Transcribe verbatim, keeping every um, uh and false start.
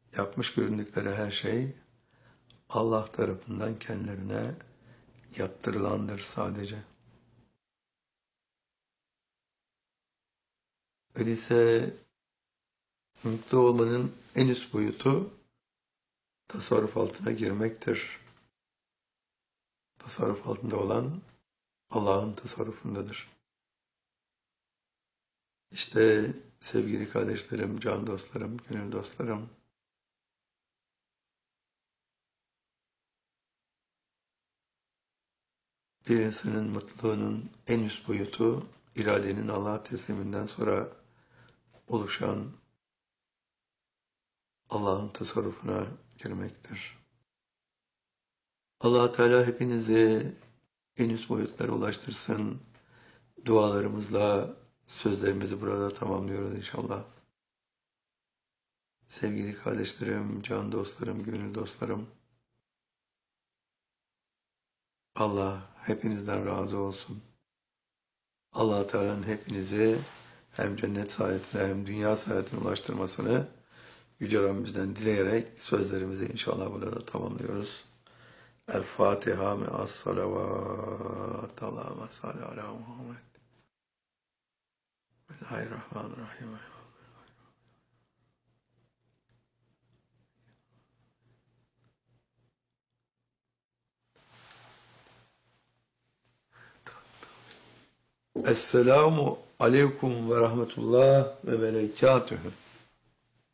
yapmış göründükleri her şey Allah tarafından kendilerine yaptırılandır sadece. Öyleyse mutlu olmanın en üst boyutu tasarruf altına girmektir. Tasarruf altında olan Allah'ın tasarrufundadır. İşte sevgili kardeşlerim, can dostlarım, gönül dostlarım, bir insanın mutluluğunun en üst boyutu iradenin Allah'a tesliminden sonra oluşan Allah'ın tasarrufuna girmektir. Allah Teala hepinizi en üst boyutlara ulaştırsın. Dualarımızla sözlerimizi burada tamamlıyoruz inşallah. Sevgili kardeşlerim, can dostlarım, gönül dostlarım, Allah hepinizden razı olsun. Allah Teala'nın hepinizi hem cennet saadetine hem dünya saadetine ulaştırmasını Yüce Rabbimizden dileyerek sözlerimizi inşallah burada tamamlıyoruz. El Fatiha me'as salavat. Allahümme salli ala Muhammed. Bismillahirrahmanirrahim. Esselamu aleyküm ve rahmetullah ve berekatühü.